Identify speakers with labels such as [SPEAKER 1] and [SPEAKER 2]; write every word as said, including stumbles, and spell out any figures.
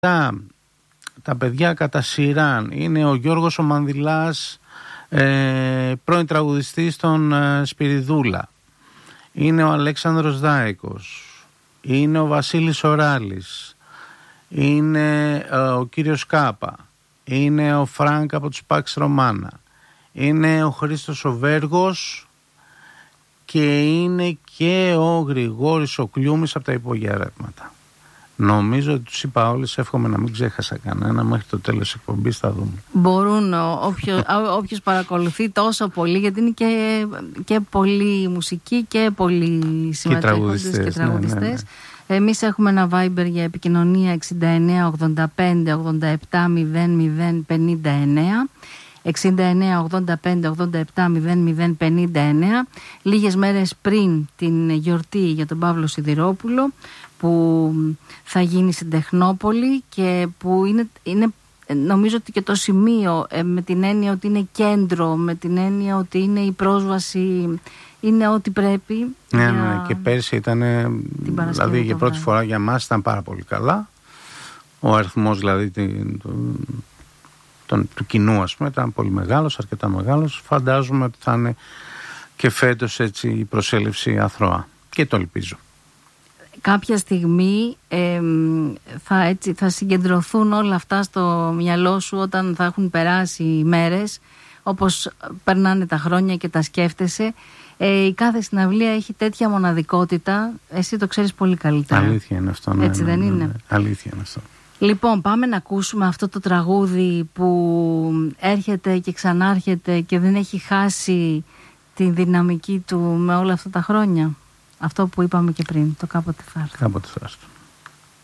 [SPEAKER 1] τα, τα παιδιά κατά σειράν. Είναι ο Γιώργος ο Μανδυλάς, ε, πρώην τραγουδιστής των ε, Σπυριδούλα. Είναι ο Αλέξανδρος Δάικος. Είναι ο Βασίλης Οράλης. Είναι ε, ο κύριος Κάπα. Είναι ο Φρανκ από τους Παξ Ρωμάνα. Είναι ο Χρήστος ο Βέργος. Και είναι και ο Γρηγόρης ο Κλιούμης από τα Υπογερεύματα. Νομίζω ότι τους είπα όλες, εύχομαι να μην ξέχασα κανένα, μέχρι το τέλος της εκπομπής θα δούμε.
[SPEAKER 2] Μπορούν όποιος, όποιος παρακολουθεί τόσο πολύ, γιατί είναι και, και πολύ μουσική και πολύ συμμετέχοντες και, και τραγουδιστές. Ναι, ναι, ναι. Εμείς έχουμε ένα Viber για επικοινωνία εξήντα εννέα ογδόντα πέντε ογδόντα επτά μηδέν μηδέν πενήντα εννέα. εξήντα εννέα ογδόντα πέντε ογδόντα επτά μηδέν μηδέν πενήντα εννέα. Λίγες μέρες πριν την γιορτή για τον Παύλο Σιδηρόπουλο, που θα γίνει στην Τεχνόπολη και που είναι, είναι νομίζω ότι και το σημείο, ε, με την έννοια ότι είναι κέντρο, με την έννοια ότι είναι η πρόσβαση, είναι ό,τι πρέπει.
[SPEAKER 1] Ναι, για... ναι, και πέρσι ήταν, δηλαδή για πρώτη φορά για μας ήταν πάρα πολύ καλά. Ο αριθμός δηλαδή την, τον, τον, του κοινού, ας πούμε, ήταν πολύ μεγάλος, αρκετά μεγάλος. Φαντάζομαι ότι θα είναι και φέτος έτσι η προσέλευση αθρώα, και το ελπίζω.
[SPEAKER 2] Κάποια στιγμή ε, θα, έτσι, θα συγκεντρωθούν όλα αυτά στο μυαλό σου όταν θα έχουν περάσει οι μέρες, όπως περνάνε τα χρόνια και τα σκέφτεσαι. Ε, η κάθε συναυλία έχει τέτοια μοναδικότητα, εσύ το ξέρεις πολύ καλύτερα.
[SPEAKER 1] Αλήθεια είναι αυτό, ναι,
[SPEAKER 2] έτσι
[SPEAKER 1] ναι,
[SPEAKER 2] δεν
[SPEAKER 1] ναι, ναι,
[SPEAKER 2] είναι?
[SPEAKER 1] Ναι, αλήθεια είναι αυτό.
[SPEAKER 2] Λοιπόν, πάμε να ακούσουμε αυτό το τραγούδι που έρχεται και ξανάρχεται και δεν έχει χάσει τη δυναμική του με όλα αυτά τα χρόνια. Αυτό που είπαμε και πριν, το κάποτε θα έρθει.
[SPEAKER 1] Κάποτε θα έρθει.